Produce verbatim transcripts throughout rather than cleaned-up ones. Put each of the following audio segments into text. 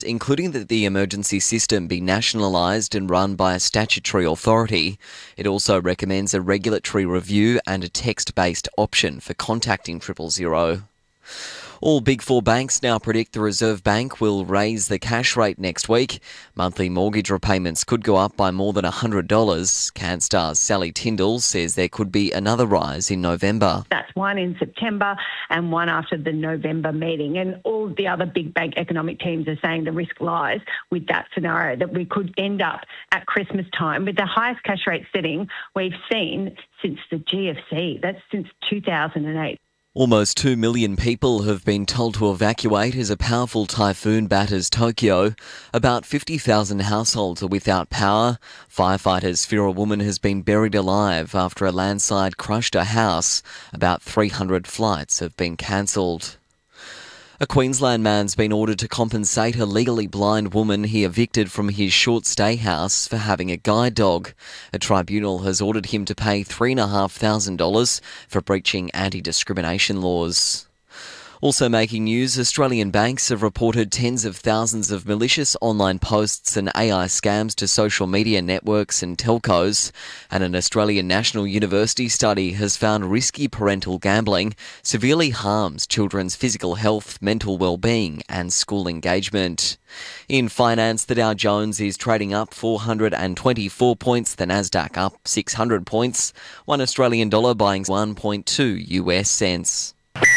including that the emergency system be nationalised and run by a statutory authority. It also recommends a regulatory review and a text-based option for contacting triple zero. All Big Four banks now predict the Reserve Bank will raise the cash rate next week. Monthly mortgage repayments could go up by more than one hundred dollars. CanStar's Sally Tyndall says there could be another rise in November. That's one in September and one after the November meeting. And all the other big bank economic teams are saying the risk lies with that scenario, that we could end up at Christmas time with the highest cash rate setting we've seen since the G F C. That's since two thousand eight. Almost two million people have been told to evacuate as a powerful typhoon batters Tokyo. About fifty thousand households are without power. Firefighters fear a woman has been buried alive after a landslide crushed a house. About three hundred flights have been cancelled. A Queensland man's been ordered to compensate a legally blind woman he evicted from his short stay house for having a guide dog. A tribunal has ordered him to pay three thousand five hundred dollars for breaching anti-discrimination laws. Also making news, Australian banks have reported tens of thousands of malicious online posts and A I scams to social media networks and telcos. And an Australian National University study has found risky parental gambling severely harms children's physical health, mental well-being and school engagement. In finance, the Dow Jones is trading up four hundred twenty-four points, the Nasdaq up six hundred points, one Australian dollar buying one point two U S cents.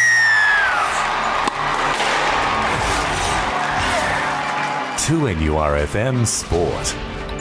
two N U R F M Sport.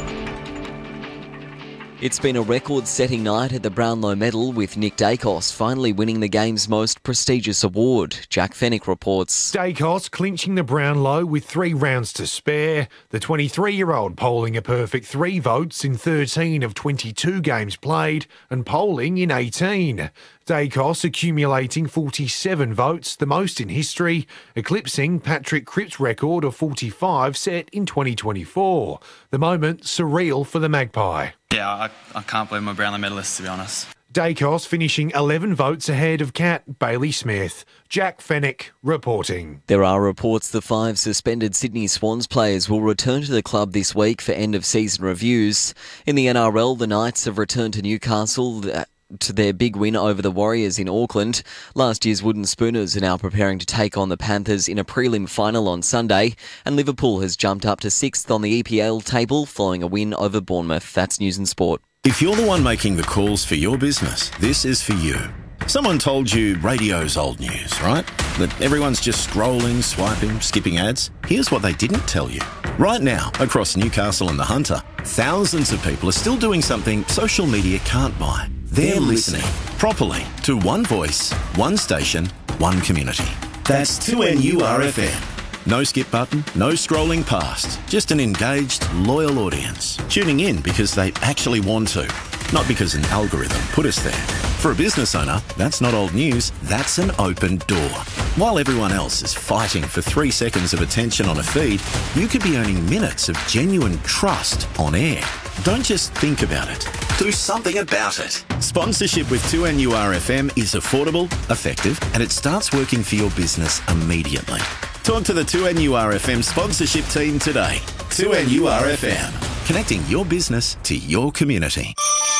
It's been a record-setting night at the Brownlow Medal, with Nick Daicos finally winning the game's most prestigious award. Jack Fennick reports. Daicos clinching the Brownlow with three rounds to spare. The twenty-three-year-old polling a perfect three votes in thirteen of twenty-two games played and polling in eighteen. Daicos accumulating forty-seven votes, the most in history, eclipsing Patrick Cripps' record of forty-five set in twenty twenty-four. The moment surreal for the Magpie. Yeah, I, I can't believe my Brownlow medalist, to be honest. Daicos finishing eleven votes ahead of Cat Bailey Smith. Jack Fennick reporting. There are reports the five suspended Sydney Swans players will return to the club this week for end-of-season reviews. In the N R L, the Knights have returned to Newcastle to their big win over the Warriors in Auckland. Last year's Wooden Spooners are now preparing to take on the Panthers in a prelim final on Sunday, and Liverpool has jumped up to sixth on the E P L table following a win over Bournemouth. That's News and Sport. If you're the one making the calls for your business, this is for you. Someone told you radio's old news, right? That everyone's just scrolling, swiping, skipping ads. Here's what they didn't tell you. Right now, across Newcastle and the Hunter, thousands of people are still doing something social media can't buy. They're listening properly to one voice, one station, one community. That's two N U R F M. No skip button, no scrolling past. Just an engaged, loyal audience. Tuning in because they actually want to, not because an algorithm put us there. For a business owner, that's not old news, that's an open door. While everyone else is fighting for three seconds of attention on a feed, you could be earning minutes of genuine trust on air. Don't just think about it. Do something about it. Sponsorship with two N U R F M is affordable, effective, and it starts working for your business immediately. Talk to the two N U R F M sponsorship team today. two N U R F M, connecting your business to your community.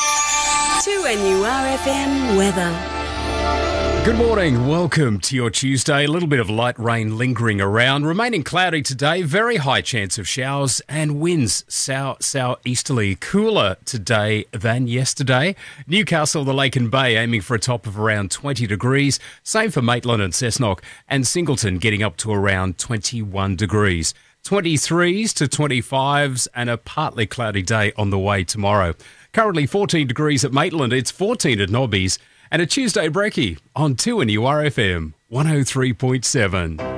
two N U R F M weather. Good morning. Welcome to your Tuesday. A little bit of light rain lingering around. Remaining cloudy today. Very high chance of showers and winds south southeasterly. Cooler today than yesterday. Newcastle, the Lake and Bay aiming for a top of around twenty degrees. Same for Maitland and Cessnock, and Singleton getting up to around twenty-one degrees. twenty-threes to twenty-fives and a partly cloudy day on the way tomorrow. Currently fourteen degrees at Maitland. It's fourteen at Nobbies. And a Tuesday brekkie on two N U R F M one oh three point seven.